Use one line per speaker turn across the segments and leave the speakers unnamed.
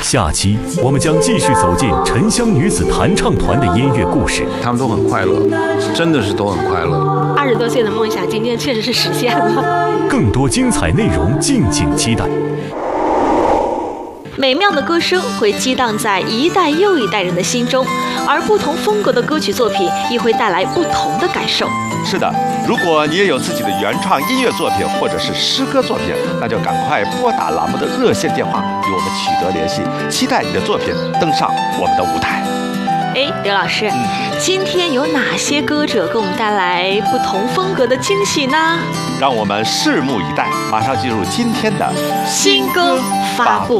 下期我们将继续走进沉香女子弹唱团的音乐故事。
他们都很快乐，真的是都很快乐。
20多岁的梦想今天确实是实现了。
更多精彩内容敬请期待。
美妙的歌声会激荡在一代又一代人的心中，而不同风格的歌曲作品亦会带来不同的感受。
是的，如果你也有自己的原创音乐作品或者是诗歌作品，那就赶快拨打栏目的热线电话与我们取得联系，期待你的作品登上我们的舞台。
刘老师，今天有哪些歌者给我们带来不同风格的惊喜呢？
让我们拭目以待，马上进入今天的
新歌发布。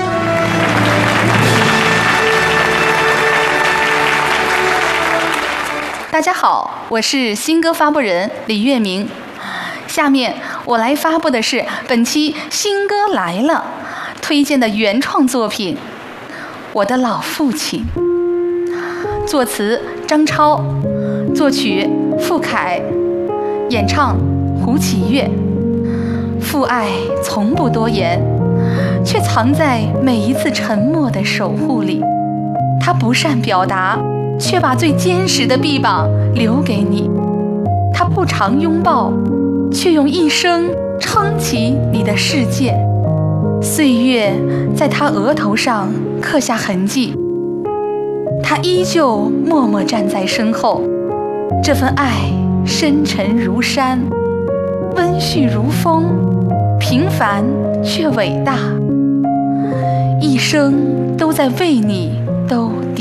大家好，我是新歌发布人李月明。下面我来发布的是本期新歌来了推荐的原创作品《我的老父亲》，作词张超，作曲傅凯，演唱胡启岳。父爱从不多言，却藏在每一次沉默的守护里。他不善表达，却把最坚实的臂膀留给你。他不常拥抱，却用一生撑起你的世界。岁月在他额头上刻下痕迹，他依旧默默站在身后。这份爱深沉如山，温煦如风，平凡却伟大，一生都在为你